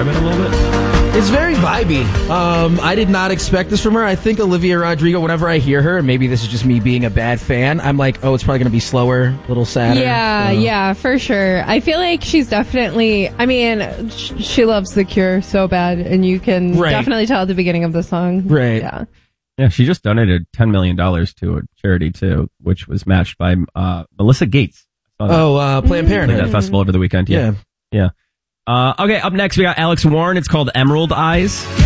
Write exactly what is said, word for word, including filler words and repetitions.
describe it a little bit? It's very vibey. Um, I did not expect this from her. I think Olivia Rodrigo, whenever I hear her, and maybe this is just me being a bad fan, I'm like, oh, it's probably going to be slower, a little sadder. Yeah, so. yeah, for sure. I feel like she's definitely, I mean, sh- she loves The Cure so bad, and you can right. definitely tell at the beginning of the song. Right. Yeah. Yeah, she just donated ten million dollars to a charity, too, which was matched by uh, Melissa Gates. Oh, uh, Planned Parenthood. That festival over the weekend, yeah. Yeah. Yeah. Uh, okay, up next we got Alex Warren. It's called Emerald Eyes.